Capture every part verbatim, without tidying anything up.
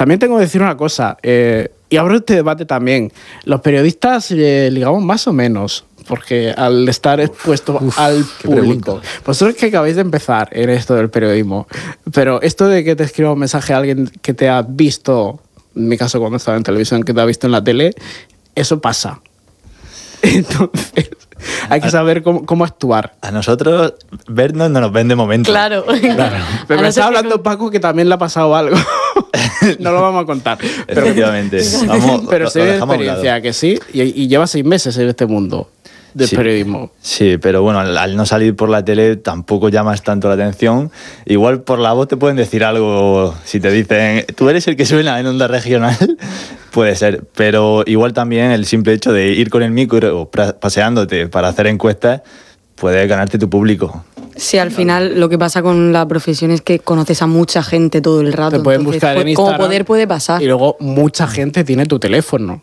También tengo que decir una cosa, eh, y abro este debate también. Los periodistas eh, ligamos más o menos, porque al estar expuesto Uf, al público. Vosotros que acabáis de empezar en esto del periodismo, pero esto de que te escriba un mensaje a alguien que te ha visto, en mi caso cuando estaba en televisión, que te ha visto en la tele, eso pasa. Entonces, hay que saber cómo, cómo actuar. A nosotros, vernos no nos ven de momento. Claro. claro. Pero me está hablando que... Paco que también le ha pasado algo. No lo vamos a contar. Pero, efectivamente. Vamos, pero sé de experiencia que sí, y, y lleva seis meses en este mundo del sí, periodismo. Sí, pero bueno, al, al no salir por la tele tampoco llamas tanto la atención. Igual por la voz te pueden decir algo, si te dicen, tú eres el que suena en Onda Regional, puede ser. Pero igual también el simple hecho de ir con el micro o paseándote para hacer encuestas puede ganarte tu público. Sí, al final lo que pasa con la profesión es que conoces a mucha gente todo el rato. Te pueden entonces, buscar en Instagram. Como poder puede pasar. Y luego mucha gente tiene tu teléfono.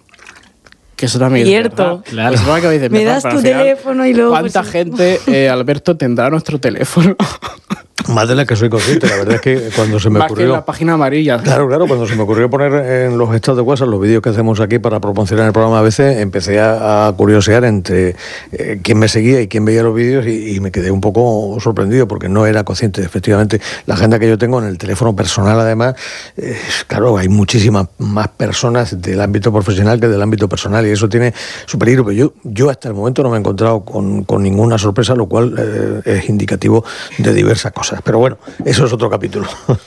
Que eso también Cierto. es verdad. Claro. Que empezar, me das tu teléfono y luego... ¿Cuánta pues, gente, eh, Alberto, tendrá nuestro teléfono? Más de la que soy consciente, la verdad es que cuando se me Más ocurrió... Más que la página amarilla. Claro, claro, cuando se me ocurrió poner en los estados de WhatsApp los vídeos que hacemos aquí para promocionar el programa a veces, empecé a, a curiosear entre eh, quién me seguía y quién veía los vídeos y, y me quedé un poco sorprendido porque no era consciente. Efectivamente, la agenda que yo tengo en el teléfono personal, además, eh, claro, hay muchísimas más personas del ámbito profesional que del ámbito personal y eso tiene su peligro. Pero yo, yo hasta el momento no me he encontrado con, con ninguna sorpresa, lo cual eh, es indicativo de diversas cosas. Pero bueno, eso es otro capítulo.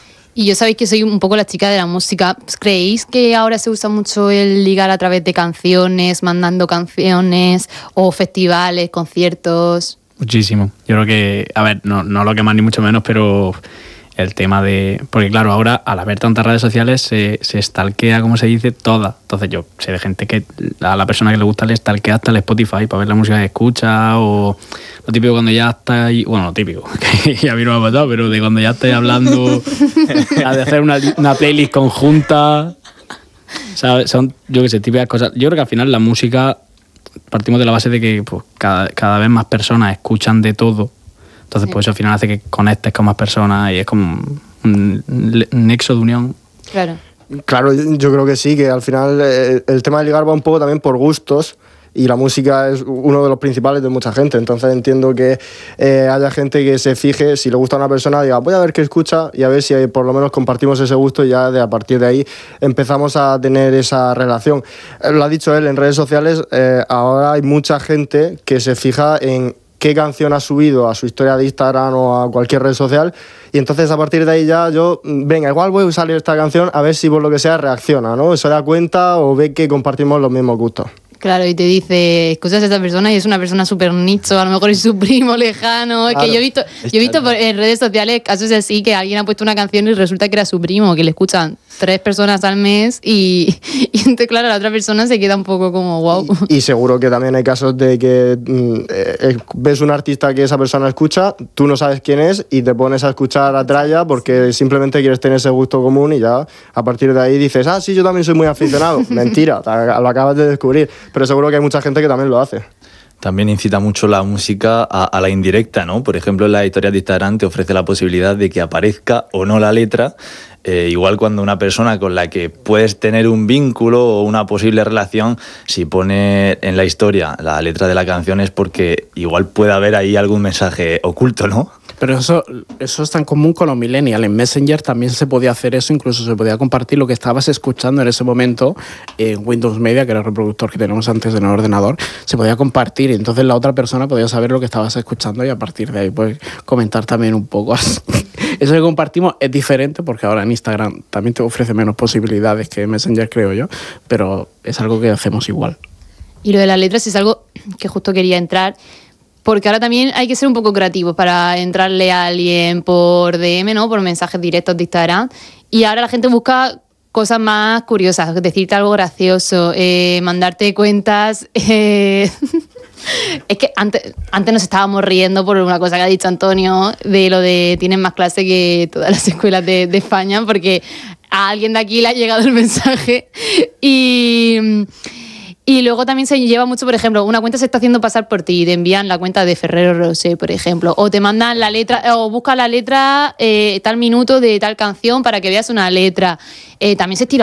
Y yo sabéis que soy un poco la chica de la música. ¿Creéis que ahora se usa mucho el ligar a través de canciones, mandando canciones o festivales, conciertos? Muchísimo. Yo creo que, a ver, no, no lo que más ni mucho menos, pero el tema de... Porque claro, ahora al haber tantas redes sociales se, se stalkea, como se dice, toda. Entonces yo sé de gente que a la persona que le gusta le stalkea hasta el Spotify para ver la música que escucha o... Lo típico cuando ya está ahí, bueno, lo típico, que a mí no me ha pasado, pero de cuando ya estáis hablando de hacer una, una playlist conjunta, ¿sabes? Son, yo qué sé, típicas cosas. Yo creo que al final la música, partimos de la base de que pues, cada, cada vez más personas escuchan de todo, entonces sí. Pues eso al final hace que conectes con más personas y es como un, un nexo de unión. Claro. Claro, yo creo que sí, que al final eh, el tema de ligar va un poco también por gustos. Y la música es uno de los principales de mucha gente, entonces entiendo que eh, haya gente que se fije, si le gusta a una persona, diga, voy a ver qué escucha y a ver si por lo menos compartimos ese gusto y ya de, a partir de ahí empezamos a tener esa relación. Eh, lo ha dicho él, en redes sociales eh, ahora hay mucha gente que se fija en qué canción ha subido a su historia de Instagram o a cualquier red social y entonces a partir de ahí ya yo, venga, igual voy a usar esta canción a ver si por lo que sea reacciona, ¿no? Se da cuenta o ve que compartimos los mismos gustos. Claro, y te dice, escuchas a esta persona y es una persona súper nicho, a lo mejor es su primo lejano. Claro. Que yo he visto, yo he visto por, en redes sociales casos así que alguien ha puesto una canción y resulta que era su primo, que le escuchan tres personas al mes y, y entonces, claro, la otra persona se queda un poco como wow. Y, y seguro que también hay casos de que eh, ves un artista que esa persona escucha, tú no sabes quién es y te pones a escuchar a tralla porque simplemente quieres tener ese gusto común y ya a partir de ahí dices, ah, sí, yo también soy muy aficionado. Mentira, lo acabas de descubrir. Pero seguro que hay mucha gente que también lo hace. También incita mucho la música a, a la indirecta, ¿no? Por ejemplo, en las historias de Instagram te ofrece la posibilidad de que aparezca o no la letra. Eh, igual cuando una persona con la que puedes tener un vínculo o una posible relación, si pone en la historia la letra de la canción es porque igual puede haber ahí algún mensaje oculto, ¿no? Pero eso, eso es tan común con los millennials. En Messenger también se podía hacer eso, incluso se podía compartir lo que estabas escuchando en ese momento en Windows Media, que era el reproductor que teníamos antes en el ordenador, se podía compartir y entonces la otra persona podía saber lo que estabas escuchando y a partir de ahí pues comentar también un poco así. Eso que compartimos es diferente porque ahora en Instagram también te ofrece menos posibilidades que Messenger, creo yo, pero es algo que hacemos igual. Y lo de las letras es algo que justo quería entrar, porque ahora también hay que ser un poco creativos para entrarle a alguien por D M, ¿no? Por mensajes directos de Instagram. Y ahora la gente busca cosas más curiosas, decirte algo gracioso, eh, mandarte cuentas. Eh... Es que antes, antes nos estábamos riendo por una cosa que ha dicho Antonio, de lo de tienen más clase que todas las escuelas de, de España, porque a alguien de aquí le ha llegado el mensaje y... Y luego también se lleva mucho, por ejemplo, una cuenta se está haciendo pasar por ti y te envían la cuenta de Ferrero Rocher, por ejemplo, o te mandan la letra, o busca la letra eh, tal minuto de tal canción para que veas una letra. Eh, también se estira